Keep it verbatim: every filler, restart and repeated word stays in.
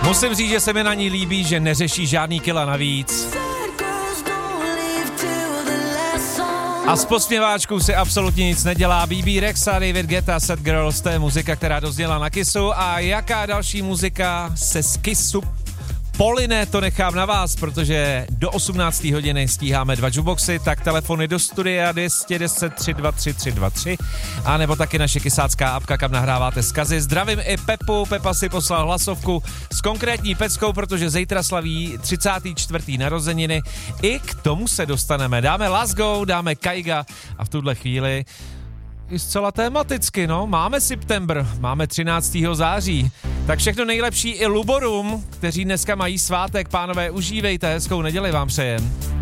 Musím říct, že se mi na ní líbí, že neřeší žádný kila navíc. A s posměváčkou si absolutně nic nedělá. bé bé Rexha, David Guetta, Sad Girls, to je muzika, která dozněla na Kissu. A jaká další muzika se z Kissu poline, to nechám na vás, protože do osmnácté hodiny stíháme dva jukeboxy, tak telefony do studia dvě stě deset tři dva tři tři dva tři, a nebo taky naše kysácká apka, kam nahráváte vzkazy. Zdravím i Pepu, Pepa si poslal hlasovku s konkrétní peckou, protože zítra slaví třicáté čtvrté narozeniny. I k tomu se dostaneme. Dáme Last Go, dáme Kaiga a v tuhle chvíli i zcela tematicky, no, máme september, máme třináctého září, tak všechno nejlepší i Luborům, kteří dneska mají svátek, pánové, užívejte, hezkou neděli vám přejem.